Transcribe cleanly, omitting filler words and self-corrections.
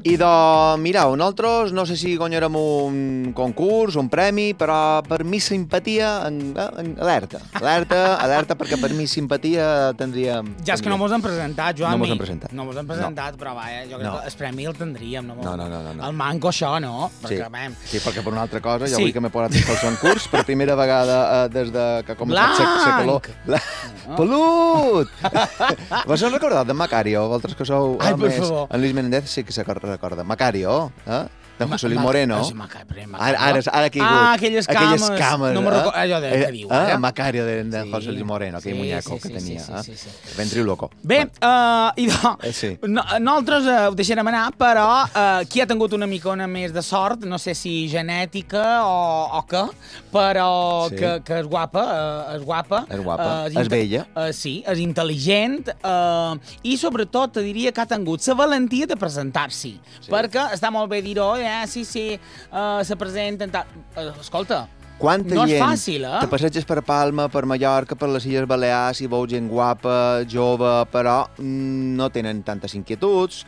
I mireu, nosaltres no sé si guanyarem un concurs, un premi, però per mi simpatia, alerta, perquè per mi simpatia tindríem... Ja és que no mos han presentat, Joan. No mos han presentat. No mos han presentat, però vaja, jo crec que el premi el tindríem. No. El manco això, no? Perquè, sí, perquè per una altra cosa, jo avui que m'he posat el segon curs, per primera vegada des de que ha començat la calor... Pelut! Vos heu recordat de Macario? Vosaltres que sou homes... En Luis Menéndez sí que se recorda. Macario, de José Luis Moreno. Ara ha caigut. Aquelles cames. No me'n recordo. Allò de què diu. Macario de José Luis Moreno, aquell muñeco que tenia. Ventriloco. Bé, nosaltres ho deixarem anar, però qui ha tingut una micona més de sort, no sé si genètica o què, però que és guapa. És bella. Sí, és intel·ligent i sobretot te diria que ha tingut la valentia de presentar-s'hi, perquè està molt bé dir-ho, sí, se presenten... Escolta, quanta no és gent fàcil, te passeges per Palma, per Mallorca, per les Illes Balears i veus gent guapa, jove, però no tenen tantes inquietuds,